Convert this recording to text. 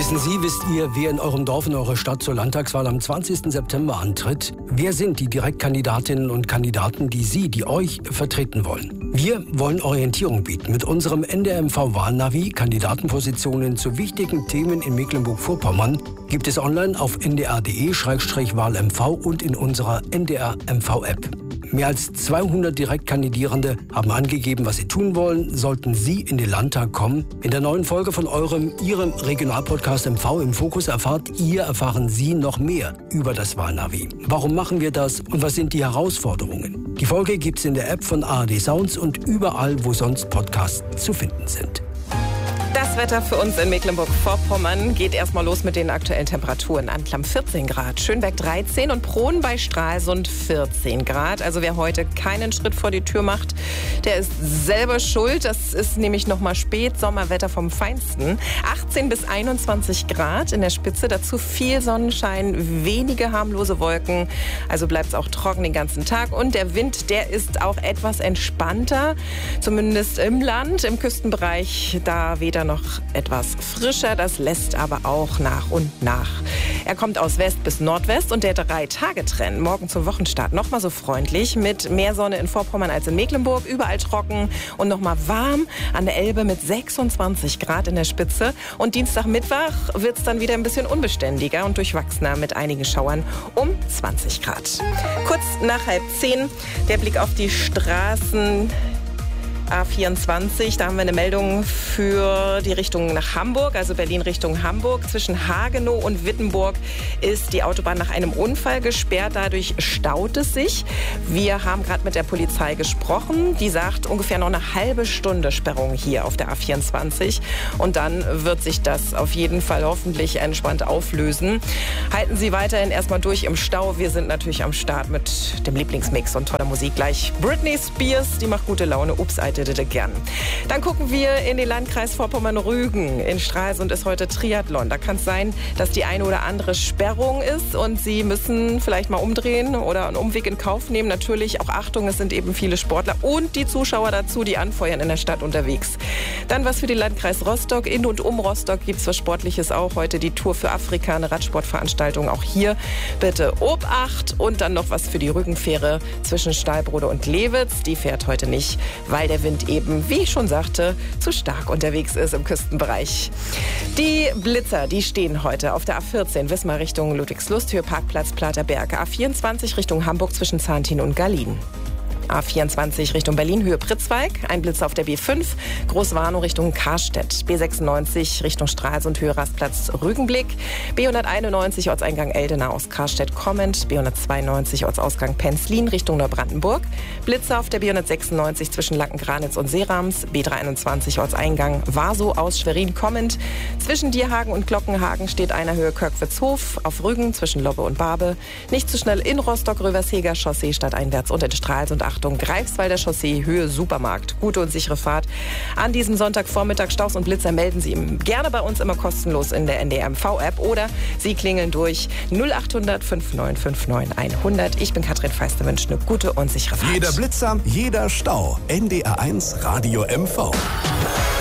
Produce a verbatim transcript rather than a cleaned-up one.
Wissen Sie, wisst ihr, wer in eurem Dorf, in eurer Stadt zur Landtagswahl am zwanzigsten September antritt? Wer sind die Direktkandidatinnen und Kandidaten, die Sie, die euch vertreten wollen? Wir wollen Orientierung bieten mit unserem N D R M V-Wahlnavi. Kandidatenpositionen zu wichtigen Themen in Mecklenburg-Vorpommern gibt es online auf n d r punkt d e slash wahl m v und in unserer N D R M V-App. Mehr als zweihundert Direktkandidierende haben angegeben, was sie tun wollen, sollten Sie in den Landtag kommen. In der neuen Folge von eurem, Ihrem Regionalpodcast M V im Fokus erfahrt ihr, erfahren Sie noch mehr über das Wahlnavi. Warum machen wir das und was sind die Herausforderungen? Die Folge gibt's in der App von A R D Sounds und überall, wo sonst Podcasts zu finden sind. Das Wetter für uns in Mecklenburg-Vorpommern geht erstmal los mit den aktuellen Temperaturen. Anklam vierzehn Grad, Schönberg dreizehn und Prohn bei Stralsund vierzehn Grad. Also wer heute keinen Schritt vor die Tür macht, der ist selber schuld. Das ist nämlich nochmal Spätsommerwetter vom Feinsten. achtzehn bis einundzwanzig Grad in der Spitze, dazu viel Sonnenschein, wenige harmlose Wolken. Also bleibt es auch trocken den ganzen Tag. Und der Wind, der ist auch etwas entspannter, zumindest im Land, im Küstenbereich. Da weht er noch etwas frischer, das lässt aber auch nach und nach. Er kommt aus West bis Nordwest und der Drei-Tage-Trend morgen zum Wochenstart nochmal so freundlich mit mehr Sonne in Vorpommern als in Mecklenburg, überall trocken und nochmal warm an der Elbe mit sechsundzwanzig Grad in der Spitze. Und Dienstag, Mittwoch wird es dann wieder ein bisschen unbeständiger und durchwachsener mit einigen Schauern um zwanzig Grad. Kurz nach halb zehn der Blick auf die Straßen. A vierundzwanzig, da haben wir eine Meldung für die Richtung nach Hamburg, also Berlin Richtung Hamburg. Zwischen Hagenow und Wittenburg ist die Autobahn nach einem Unfall gesperrt, dadurch staut es sich. Wir haben gerade mit der Polizei gesprochen, die sagt ungefähr noch eine halbe Stunde Sperrung hier auf der A vierundzwanzig und dann wird sich das auf jeden Fall hoffentlich entspannt auflösen. Halten Sie weiterhin erstmal durch im Stau, wir sind natürlich am Start mit dem Lieblingsmix und toller Musik. Gleich Britney Spears, die macht gute Laune, ups, I did it again. Dann gucken wir in den Landkreis Vorpommern-Rügen. In Stralsund ist heute Triathlon. Da kann es sein, dass die eine oder andere Sperrung ist und Sie müssen vielleicht mal umdrehen oder einen Umweg in Kauf nehmen. Natürlich auch Achtung, es sind eben viele Sportler und die Zuschauer dazu, die anfeuern in der Stadt unterwegs. Dann was für den Landkreis Rostock. In und um Rostock gibt es was Sportliches auch. Heute die Tour für Afrika, eine Radsportveranstaltung. Auch hier bitte Obacht. Und dann noch was für die Rügenfähre zwischen Stahlbrode und Lewitz. Die fährt heute nicht, weil der Wind eben, wie ich schon sagte, zu stark unterwegs ist im Küstenbereich. Die Blitzer, die stehen heute auf der A vierzehn, Wismar Richtung Ludwigslust, Höhe Parkplatz Platerberg. A vierundzwanzig Richtung Hamburg zwischen Zahntin und Gallien. A vierundzwanzig Richtung Berlin, Höhe Pritzweig, ein Blitz auf der B fünf, Großwarnow Richtung Karstedt, B sechsundneunzig Richtung Stralsund, Höhe Rastplatz Rügenblick, B hunderteinundneunzig Ortseingang Eldena aus Karstedt kommend, B hundertzweiundneunzig Ortsausgang Penzlin Richtung Neubrandenburg, Blitzer auf der B hundertsechsundneunzig zwischen Lackengranitz und Seerams, B dreihunderteinundzwanzig Ortseingang Warsow aus Schwerin kommend, zwischen Dierhagen und Glockenhagen steht einer Höhe Körkwitz-Hof, auf Rügen zwischen Lobbe und Barbe, nicht zu schnell in Rostock-Röversheger Chaussee stadteinwärts und in Stralsund Achtung, Greifswalder Chaussee, Höhe Supermarkt. Gute und sichere Fahrt. An diesem Sonntagvormittag Staus und Blitzer melden Sie gerne bei uns immer kostenlos in der N D R M V-App oder Sie klingeln durch null acht hundert fünf neun fünf neun hundert. Ich bin Katrin Feister, wünsche eine gute und sichere Fahrt. Jeder Blitzer, jeder Stau. N D R eins Radio M V.